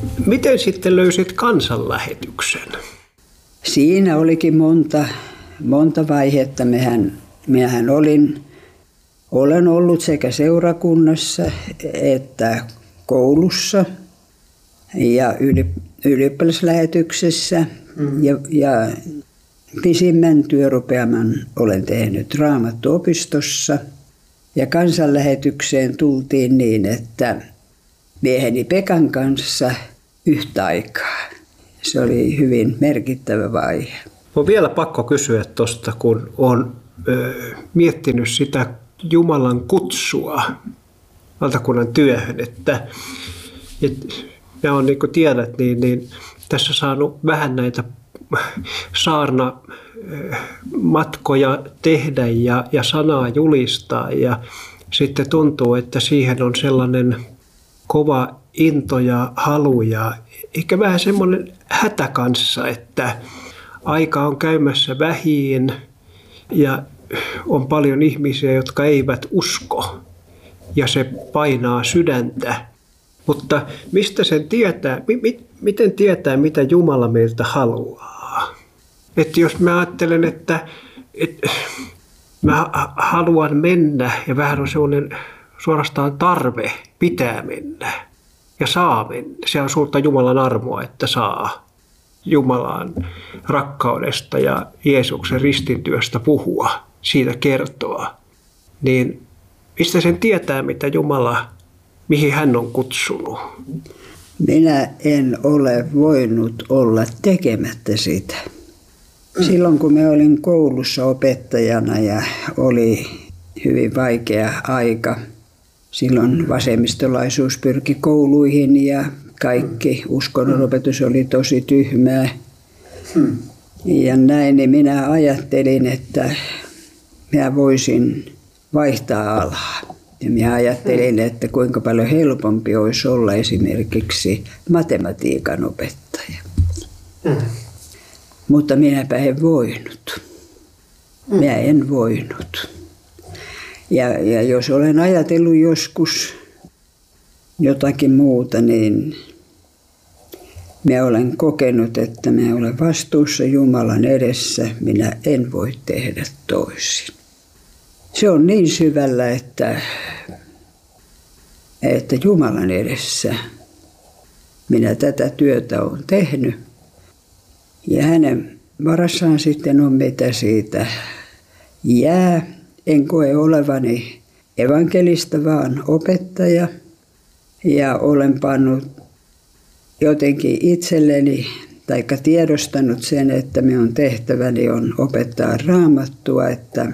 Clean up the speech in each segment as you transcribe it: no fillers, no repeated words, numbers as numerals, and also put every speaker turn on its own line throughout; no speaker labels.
Miten sitten löysit kansanlähetyksen?
Siinä olikin monta vaihetta. Minähän olen ollut sekä seurakunnassa että koulussa ja ylioppilaslähetyksessä. Ja pisimmän työrupeaman olen tehnyt Raamattuopistossa. Ja kansanlähetykseen tultiin niin, että mieheni Pekan kanssa yhtä aikaa. Se oli hyvin merkittävä vaihe.
On vielä pakko kysyä tuosta, kun olen miettinyt sitä Jumalan kutsua valtakunnan työhön, että minä olen, niin kuin tiedät, niin tässä saanut vähän näitä saarnamatkoja tehdä ja sanaa julistaa, ja sitten tuntuu, että siihen on sellainen kova into ja halu ja ehkä vähän semmoinen hätä kanssa, että aika on käymässä vähiin ja on paljon ihmisiä, jotka eivät usko ja se painaa sydäntä. Mutta mistä sen tietää, miten tietää, mitä Jumala meiltä haluaa? Että jos mä ajattelen, että mä haluan mennä ja vähän on sellainen suorastaan tarve pitää mennä ja saa mennä. Se on suurta Jumalan armoa, että saa Jumalan rakkaudesta ja Jeesuksen ristintyöstä puhua, siitä kertoa. Niin mistä sen tietää, mitä Jumala, mihin hän on kutsunut?
Minä en ole voinut olla tekemättä sitä. Silloin kun me olin koulussa opettajana ja oli hyvin vaikea aika, silloin vasemmistolaisuus pyrki kouluihin ja kaikki uskonnonopetus oli tosi tyhmää. Ja näin, niin minä ajattelin, että minä voisin vaihtaa alaa. Ja minä ajattelin, että kuinka paljon helpompi olisi olla esimerkiksi matematiikan opettaja. Mutta minäpä en voinut. Minä en voinut. Ja jos olen ajatellut joskus jotakin muuta, niin minä olen kokenut, että minä olen vastuussa Jumalan edessä. Minä en voi tehdä toisin. Se on niin syvällä, että Jumalan edessä minä tätä työtä olen tehnyt. Ja hänen varassaan sitten on mitä siitä jää. En koe olevani evankelista, vaan opettaja. Ja olen pannut jotenkin itselleni, taikka tiedostanut sen, että minun tehtäväni on opettaa Raamattua, että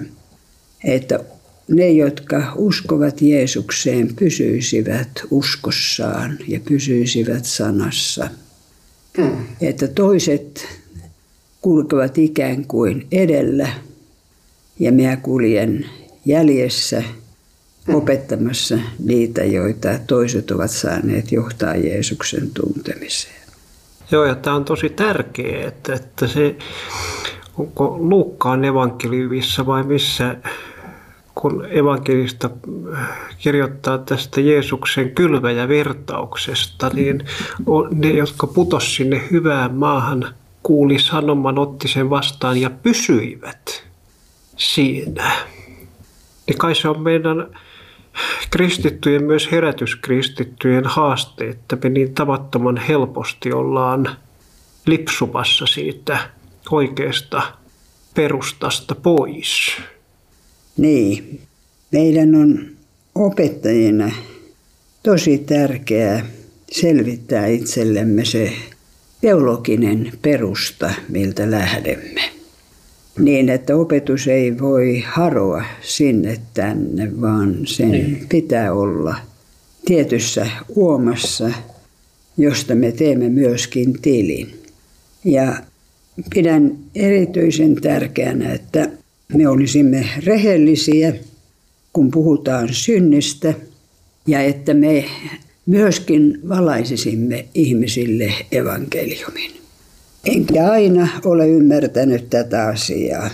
ne, jotka uskovat Jeesukseen, pysyisivät uskossaan ja pysyisivät sanassa. Että toiset kulkevat ikään kuin edellä ja minä kuljen jäljessä opettamassa niitä, joita toiset ovat saaneet johtaa Jeesuksen tuntemiseen.
Joo, ja tämä on tosi tärkeää, että se, onko Luukkaan evankeliumissa vai missä, kun evankelista kirjoittaa tästä Jeesuksen kylväjävirtauksesta, niin ne, jotka putos sinne hyvään maahan, kuuli sanoman, otti sen vastaan ja pysyivät siinä. Niin kai se on meidän kristittyjen, myös herätyskristittyjen haaste, että me niin tavattoman helposti ollaan lipsumassa siitä oikeasta perustasta pois.
Niin, meidän on opettajina tosi tärkeää selvittää itsellemme se teologinen perusta, miltä lähdemme. Niin, että opetus ei voi haroa sinne tänne, vaan sen pitää olla tietyssä uomassa, josta me teemme myöskin tilin. Ja pidän erityisen tärkeänä, että me olisimme rehellisiä, kun puhutaan synnistä, ja että me myöskin valaisisimme ihmisille evankeliumin. Enkä aina ole ymmärtänyt tätä asiaa.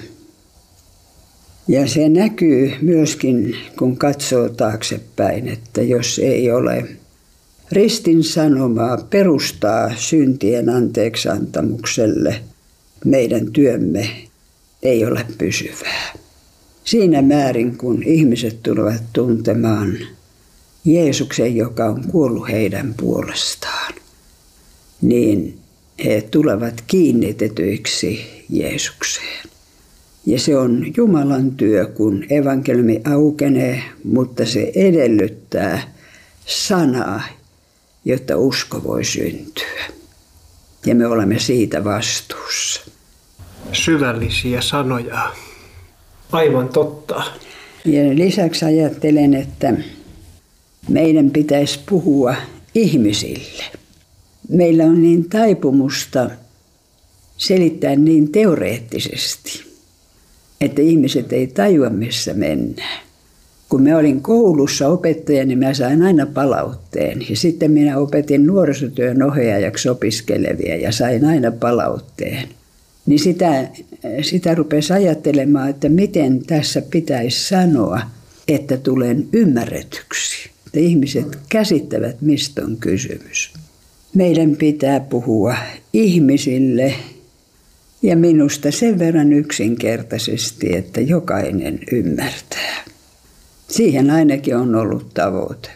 Ja se näkyy myöskin, kun katsoo taaksepäin, että jos ei ole ristin sanomaa perustaa syntien anteeksiantamukselle meidän työmme ei ole pysyvää. Siinä määrin, kun ihmiset tulevat tuntemaan Jeesuksen, joka on kuollut heidän puolestaan, niin he tulevat kiinnitetyiksi Jeesukseen. Ja se on Jumalan työ, kun evankeliumi aukenee, mutta se edellyttää sanaa, jotta usko voi syntyä. Ja me olemme siitä vastuussa.
Syvällisiä sanoja. Aivan totta.
Ja lisäksi ajattelen, että meidän pitäisi puhua ihmisille. Meillä on niin taipumusta selittää niin teoreettisesti, että ihmiset ei tajua, missä mennään. Kun mä olin koulussa opettajana, niin mä sain aina palautteen. Ja sitten minä opetin nuorisotyön ohjaajaksi opiskelevia ja sain aina palautteen. Niin sitä rupesi ajattelemaan, että miten tässä pitäisi sanoa, että tulen ymmärretyksi. Että ihmiset käsittävät, mistä on kysymys. Meidän pitää puhua ihmisille ja minusta sen verran yksinkertaisesti, että jokainen ymmärtää. Siihen ainakin on ollut tavoite.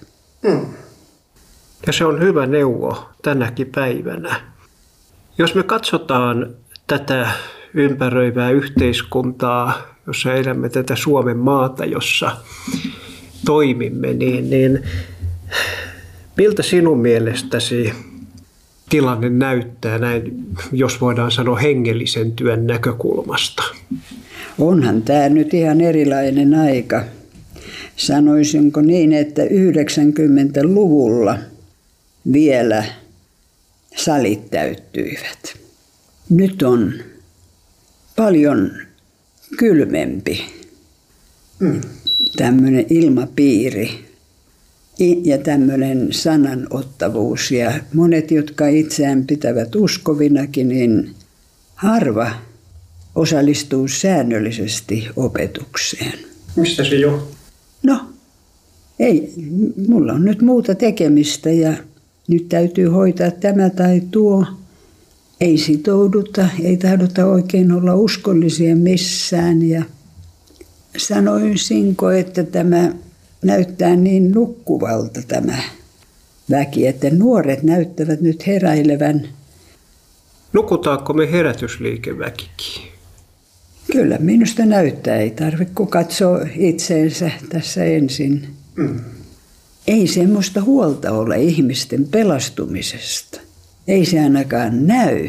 Ja se on hyvä neuvo tänäkin päivänä. Jos me katsotaan tätä ympäröivää yhteiskuntaa, jossa elämme tätä Suomen maata, jossa toimimme, niin miltä sinun mielestäsi tilanne näyttää näin, jos voidaan sanoa hengellisen työn näkökulmasta?
Onhan tämä nyt ihan erilainen aika. Sanoisinko niin, että 90-luvulla vielä salit täyttyivät. Nyt on paljon kylmempi tämmöinen ilmapiiri ja tämmöinen sananottavuus. Ja monet, jotka itseään pitävät uskovinakin, niin harva osallistuu säännöllisesti opetukseen.
Mistä se johtuu?
No, ei. Mulla on nyt muuta tekemistä ja nyt täytyy hoitaa tämä tai tuo. Ei sitouduta, ei tahdota oikein olla uskollisia missään. Ja sanoisinko, että tämä näyttää niin nukkuvalta tämä väki, että nuoret näyttävät nyt heräilevän.
Nukutaanko me herätysliikeväkikin?
Kyllä, minusta näyttää. Ei tarvitse kun katsoa itseensä tässä ensin. Ei semmoista huolta ole ihmisten pelastumisesta. Ei se ainakaan näy.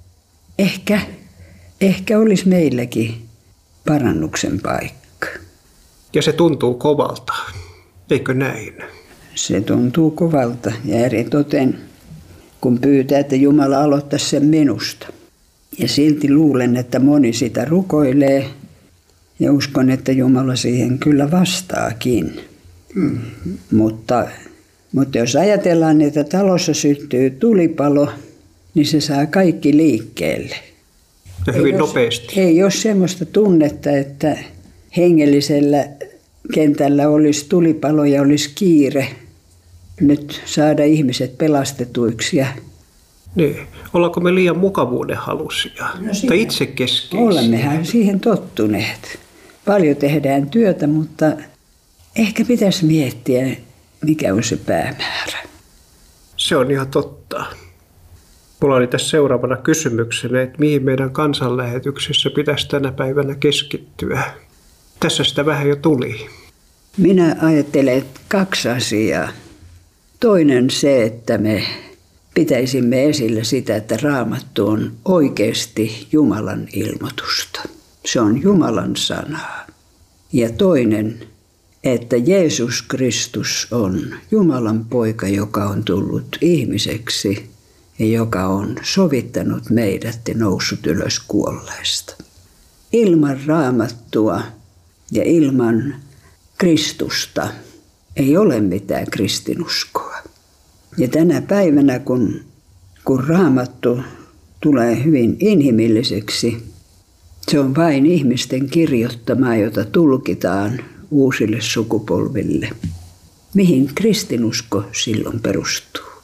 Ehkä olisi meilläkin parannuksen paikka.
Ja se tuntuu kovalta, eikö näin?
Se tuntuu kovalta ja eritoten, kun pyytää, että Jumala aloittaisi sen minusta. Ja silti luulen, että moni sitä rukoilee ja uskon, että Jumala siihen kyllä vastaakin. Mutta jos ajatellaan, että talossa syttyy tulipalo, niin se saa kaikki liikkeelle.
Ja hyvin nopeasti.
Ei ole semmoista tunnetta, että hengellisellä kentällä olisi tulipalo ja olisi kiire nyt saada ihmiset pelastetuiksi.
Niin. Ollaanko me liian mukavuuden halusia? Tai itsekeskeisiä?
Olemmehan siihen tottuneet. Paljon tehdään työtä, mutta ehkä pitäisi miettiä, mikä on se päämäärä.
Se on ihan totta. Mulla oli tässä seuraavana kysymyksenä, että mihin meidän kansanlähetyksessä pitäisi tänä päivänä keskittyä. Tässä sitä vähän jo tuli.
Minä ajattelen 2 asiaa. Toinen se, että me pitäisimme esillä sitä, että Raamattu on oikeasti Jumalan ilmoitusta. Se on Jumalan sanaa. Ja toinen, että Jeesus Kristus on Jumalan poika, joka on tullut ihmiseksi ja joka on sovittanut meidät ja noussut ylös kuolleista. Ilman Raamattua ja ilman Kristusta ei ole mitään kristinuskoa. Ja tänä päivänä, kun Raamattu tulee hyvin inhimilliseksi, se on vain ihmisten kirjoittamaa, jota tulkitaan uusille sukupolville. Mihin kristinusko silloin perustuu?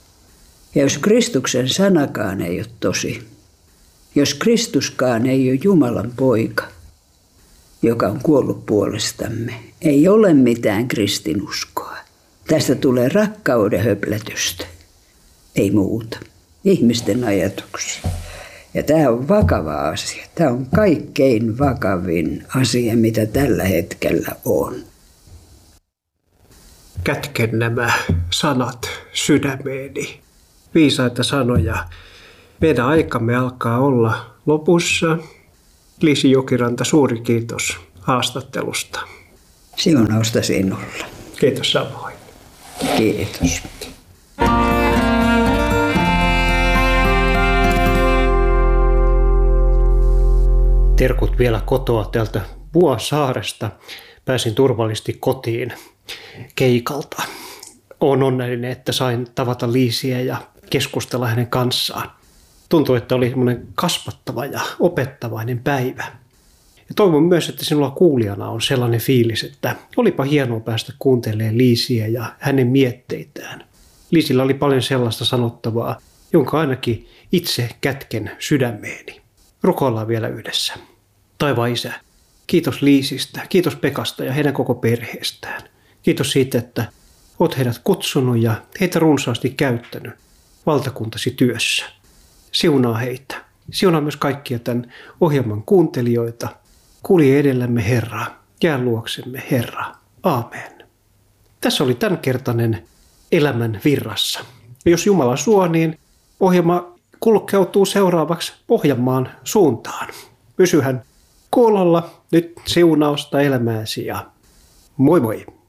Ja jos Kristuksen sanakaan ei ole tosi, jos Kristuskaan ei ole Jumalan poika, joka on kuollut puolestamme, ei ole mitään kristinuskoa. Tästä tulee rakkauden höplätystä, ei muuta. Ihmisten ajatuksia. Ja tämä on vakava asia. Tämä on kaikkein vakavin asia, mitä tällä hetkellä on.
Kätken nämä sanat sydämeeni. Viisaita sanoja. Meidän aikamme alkaa olla lopussa. Liisi Jokiranta, suuri kiitos haastattelusta.
Siunausta sinulla.
Kiitos samoin.
Kiitos.
Terkut vielä kotoa täältä Vuosaaresta. Pääsin turvallisesti kotiin keikalta. Olen onnellinen, että sain tavata Liisiä ja keskustella hänen kanssaan. Tuntui, että oli semmoinen kasvattava ja opettavainen päivä. Ja toivon myös, että sinulla kuulijana on sellainen fiilis, että olipa hienoa päästä kuuntelemaan Liisiä ja hänen mietteitään. Liisillä oli paljon sellaista sanottavaa, jonka ainakin itse kätken sydämeeni. Rukoillaan vielä yhdessä. Taivaan Isä, kiitos Liisistä, kiitos Pekasta ja heidän koko perheestään. Kiitos siitä, että olet heidät kutsunut ja heitä runsaasti käyttänyt valtakuntasi työssä. Siunaa heitä. Siunaa myös kaikkia tämän ohjelman kuuntelijoita. Kulje edellämme Herra, jää luoksemme Herra. Aamen. Tässä oli tämänkertainen Elämän virrassa. Ja jos Jumala suo, niin ohjelma kulkeutuu seuraavaksi Pohjanmaan suuntaan. Pysyhän kuulolla nyt siunausta elämääsi ja moi moi!